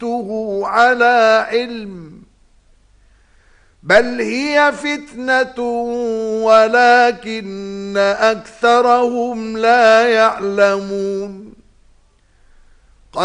على علم بل هي فتنة ولكن أكثرهم لا يعلمون